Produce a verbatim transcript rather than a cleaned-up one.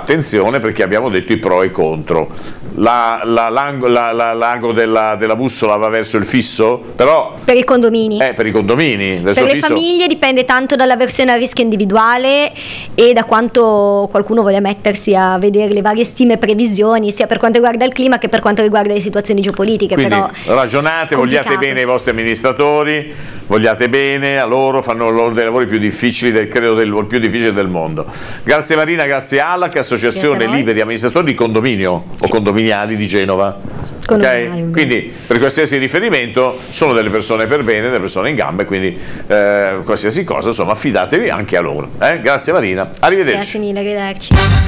attenzione perché abbiamo detto i pro e i contro. La, la, l'ago, la, la, l'ago della, della bussola va verso il fisso, però per i condomini. Eh, per i condomini. Verso Per il le fisso. famiglie dipende tanto dall'avversione al rischio individuale e da quanto qualcuno voglia mettersi a vedere le varie stime e previsioni, sia per quanto riguarda il clima che per quanto riguarda le situazioni geopolitiche. Quindi però ragionate, complicato. vogliate bene ai vostri amministratori, vogliate bene a loro, fanno loro dei lavori più difficili, del, credo del più difficile del mondo. Grazie Marina, grazie A L A C, Associazione Liberi Amministratori di Condominio o Condominiali di Genova. Okay? Quindi per qualsiasi riferimento sono delle persone per bene, delle persone in gamba, quindi eh, qualsiasi cosa, insomma, affidatevi anche a loro. Eh? Grazie Marina, arrivederci. Grazie mille, arrivederci.